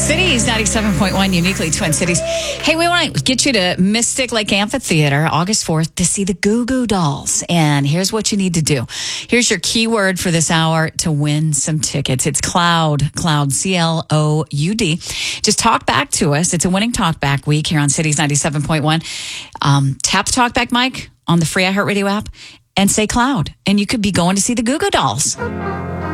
Cities 97.1, uniquely Twin Cities. Hey, we want to get you to Mystic Lake Amphitheater August 4th to see the Goo Goo Dolls. And here's what you need to do. Here's your keyword for this hour to win some tickets. It's Cloud, C-L-O-U-D. Just talk back to us. It's a winning talk back week here on Cities 97.1. Tap the talk back mic on the free iHeartRadio app and say Cloud. And you could be going to see the Goo Goo Dolls.